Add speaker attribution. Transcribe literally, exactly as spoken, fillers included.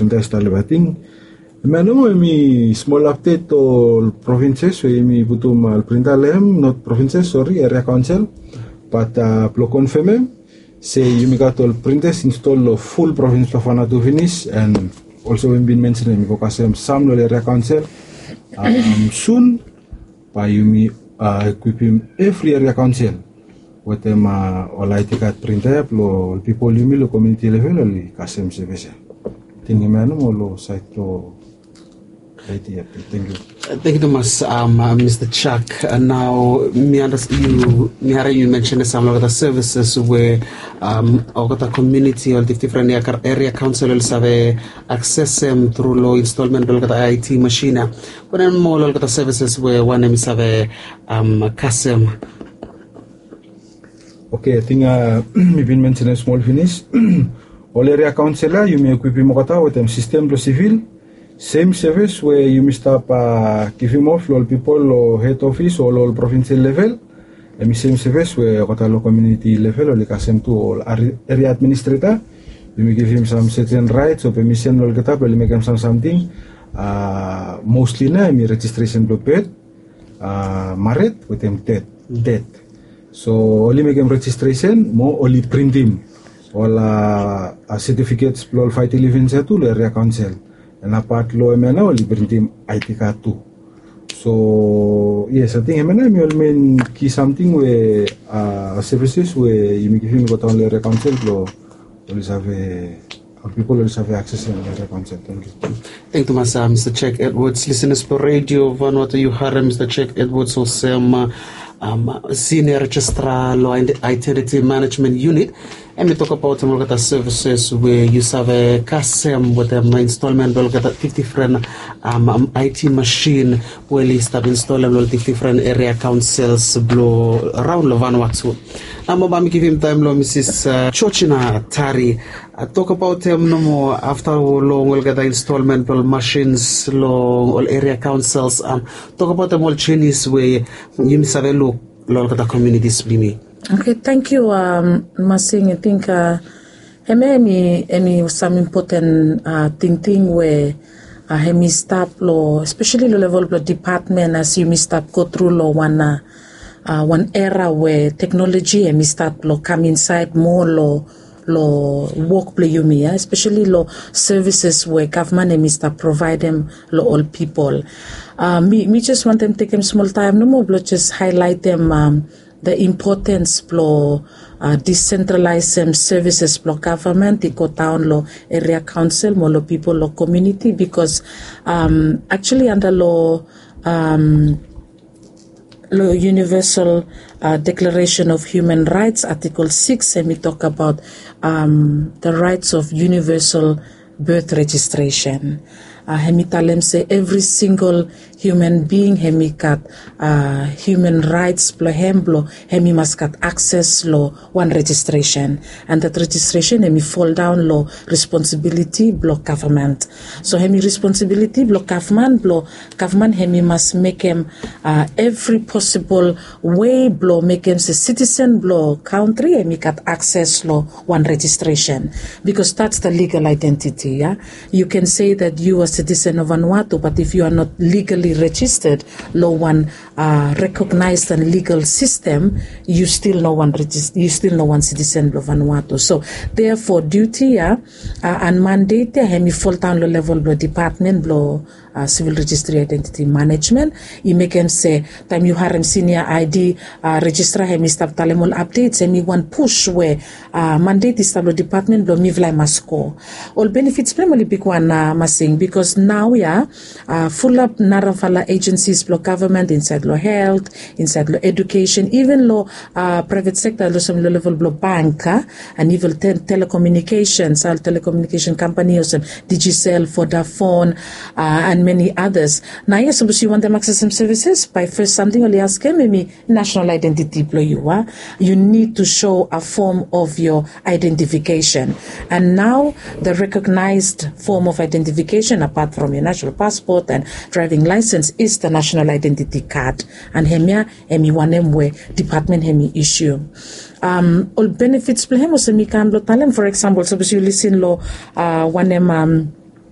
Speaker 1: printer style bating. Mano mi small update to provinces we mi butum al printer lem not provinces sorry area council but uh, plo confirm say you mi got all printers install full province plafana to finish and also when been mentioned mi ko kasem some no area council um, soon pa you mi uh, equip him every area council with them uh, all I take at printer plo people you mi lo community level li kasem service tingi mano mo lo site lo. Thank you.
Speaker 2: Thank you so much, um, uh, Mister Chuck. Uh, now, me understand you, me you mentioned some of the services where um, our community or the different area councils have access them through low installment of the I T machine. But then more of the services where one is have um custom.
Speaker 1: Okay, I think uh, we've been mentioning small finish. All area council you may equip Mokata with them system plus civil. Same service where you must up uh, give him off all people or head office or all provincial level. And same service where got a community level or like same to all area administrator. You may give him some certain rights or permission or get up or make him some something. Uh, mostly na me registration to pet uh, married with him dead dead. So only make him registration more only print him all uh, uh, certificates all fight living to area council. And apart lo emena oli berhenti I T card too. So yes, I think emena me all mean key something where uh, services where you make him got on the council lo always have a people always have access to the council. Thank you.
Speaker 2: Thank you, Mister Mister Chuck Edwards. Listeners for radio Vanuatu you heard Mister Chuck Edwards also um, um, senior registrar law and identity management unit. And we talk about some of the services where you have a custom with an installment, we'll get a different um, um, I T machine where you start installing all the different area councils blow around Vanuatu. Now, I'm giving time, Missus Uh, Chochina Tari. Uh, talk about them no more after long we'll get the installment all machines, long all area councils. Um, talk about them all Chinese where you must have a look, look at the communities be me.
Speaker 3: Okay, thank you, um, Masing. I think uh, hemi hemi some important uh, thing thing where uh, hemi stop law, especially the level of the department as you stop go through law one uh, uh, one era where technology hemi start law come inside more law law work play you me, especially law services where government hemi start provide them law all people. Uh, me me just want them take them small time no more, but just highlight them. Um, the importance of uh, decentralized um, services for government, eco town law, area council, more people, law community, because um, actually under law, um, law Universal uh, Declaration of Human Rights, Article six, and we talk about um, the rights of universal birth registration. Uh, hemitalem say every single human being hemikat uh, human rights plo hemblo hemi maskat access law one registration, and that registration hemi fall down law responsibility block government. So hemi responsibility block government blow government hemi must make him uh, every possible way blow make him a citizen blow country hemi kat access law one registration, because that's the legal identity. Yeah, you can say that you are citizen of Vanuatu, but if you are not legally registered, law one uh, recognized and legal system, you still no one regist- you still no one citizen of Vanuatu. So therefore, duty yeah, uh, and mandate hemi full town law level law department law uh, civil registry identity management. You make him say time you have senior I D uh, register hemi stop talemol updates hemi one push where uh, mandate is law department law mivlai masko all benefits primarily big one uh, masing, because now yeah uh, full up naravala agencies law government inside law health, inside law education, even law uh, private sector law some law level law bank uh, and even te- telecommunications uh, telecommunication companies and Digicel, Vodafone uh, and many others. Now yes, suppose you want them access some services by first something only ask them maybe national identity blow you uh, you need to show a form of your identification, and now the recognized form of identification apart from your national passport and driving license is the national identity card, and hemia hemi one where department hemi issue um all benefits play hemo semi can talem. For example, suppose you listen law uh one um